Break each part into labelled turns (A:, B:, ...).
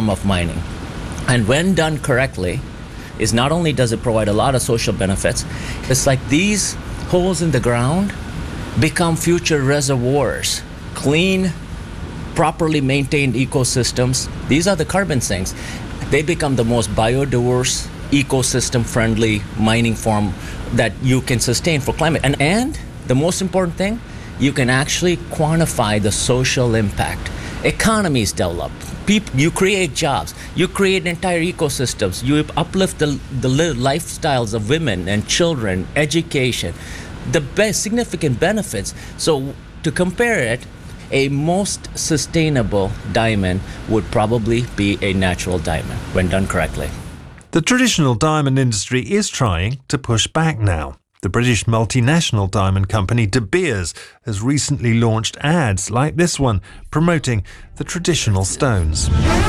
A: form of mining. And when done correctly, is not only does it provide a lot of social benefits, it's like these holes in the ground become future reservoirs, clean, properly maintained ecosystems. These are the carbon sinks. They become the most biodiverse, ecosystem-friendly mining form that you can sustain for climate. And the most important thing, you can actually quantify the social impact. Economies develop. You create jobs. You create entire ecosystems. You uplift the lifestyles of women and children, education, the best significant benefits. So to compare it, a most sustainable diamond would probably be a natural diamond when done correctly.
B: The traditional diamond industry is trying to push back now. The British multinational diamond company De Beers has recently launched ads like this one promoting the traditional stones.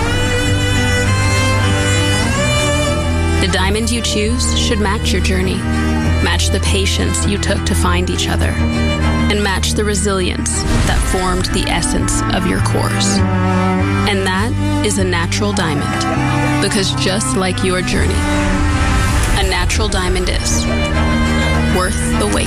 C: The diamond you choose should match your journey, match the patience you took to find each other, and match the resilience that formed the essence of your course. And that is a natural diamond, because just like your journey, a natural diamond is worth the wait.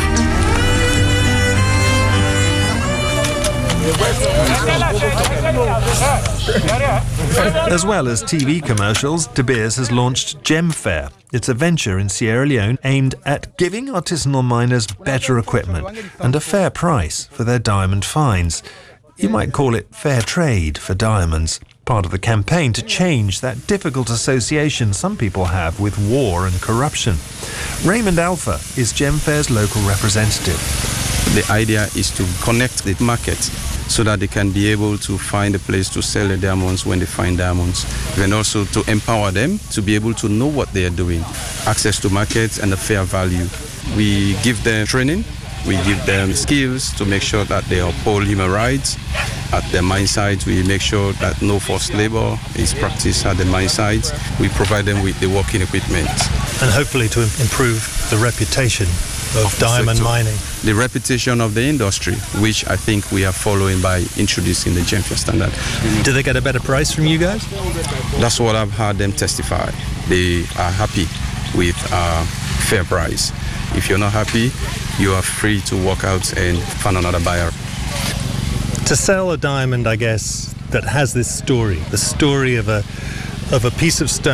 B: As well as TV commercials, De Beers has launched Gem Fair. It's a venture in Sierra Leone aimed at giving artisanal miners better equipment and a fair price for their diamond finds. You might call it fair trade for diamonds, part of the campaign to change that difficult association some people have with war and corruption. Raymond Alpha is Gem Fair's local representative.
D: The idea is to connect the market so that they can be able to find a place to sell the diamonds when they find diamonds, and also to empower them to be able to know what they are doing, access to markets and a fair value. We give them training, we give them skills to make sure that they uphold human rights. At the mine sites, we make sure that no forced labor is practiced at the mine sites. We provide them with the working equipment.
B: And hopefully to improve the reputation of diamond mining.
D: The reputation of the industry, which I think we are following by introducing the Gem Fair standard.
B: Do they get a better price from you guys?
D: That's what I've heard them testify. They are happy with a fair price. If you're not happy, you are free to walk out and find another buyer.
B: To sell a diamond, I guess, that has this story, the story of a piece of stone